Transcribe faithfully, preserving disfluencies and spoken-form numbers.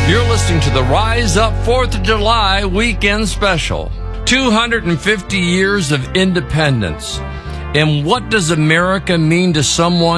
You're listening to the Rise Up fourth of July Weekend Special. two hundred fifty years of independence. And what does America mean to someone